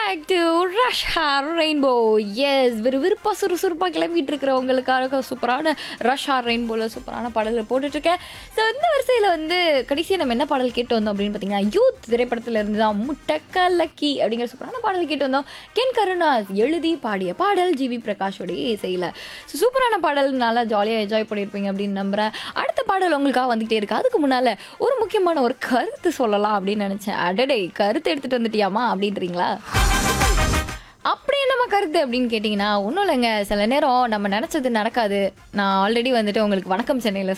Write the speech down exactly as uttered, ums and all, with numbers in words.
Back to rush hour rainbow. S, விறுவிறுப்பாக சுறுசுறுப்பாக கிளம்பிட்டு இருக்கிறவங்களுக்காக சூப்பரான ரஷ் ஹார் ரெயின்போவில் சூப்பரான பாடல்கள் போட்டுட்ருக்கேன். ஸோ இந்த வரிசையில் வந்து கடைசியாக நம்ம என்ன பாடல் கேட்டு வந்தோம் அப்படின்னு பார்த்தீங்கன்னா, யூத் திரைப்படத்தில் இருந்து தான் முட்டக்கலக்கி அப்படிங்கிற சூப்பரான பாடல் கேட்டு வந்தோம். கென் கருணாஸ் எழுதி பாடிய பாடல் ஜிவி பிரகாஷோடைய இசையில். ஸோ சூப்பரான பாடல், நல்லா ஜாலியாக என்ஜாய் பண்ணியிருப்பீங்க அப்படின்னு நம்புகிறேன். அடுத்த பாடல் உங்களுக்காக வந்துகிட்டே இருக்குது. அதுக்கு முன்னால் ஒரு முக்கியமான ஒரு கருத்து சொல்லலாம் அப்படின்னு நினச்சேன். அடடே, கருத்து எடுத்துகிட்டு வந்துட்டியாமா அப்படின்றீங்களா? அப்படி என்னம்மா கருத்து அப்படின்னு கேட்டிங்கன்னா, ஒன்றும் இல்லைங்க. சில நேரம் நம்ம நினச்சது நடக்காது. நான் ஆல்ரெடி வந்துட்டு உங்களுக்கு வணக்கம் சென்னையில்